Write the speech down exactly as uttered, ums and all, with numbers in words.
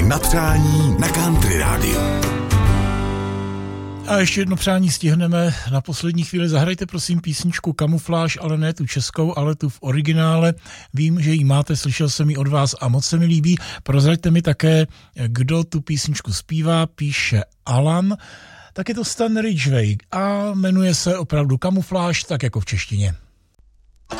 na přání na Country rádiu. A ještě jedno přání stihneme na poslední chvíli. Zahrajte prosím písničku Kamufláž, ale ne tu českou, ale tu v originále. Vím, že ji máte, slyšel jsem ji od vás a moc se mi líbí. Prozraďte mi také, kdo tu písničku zpívá, píše Alan. Tak je to Stan Ridgway a jmenuje se opravdu Kamufláž, tak jako v češtině.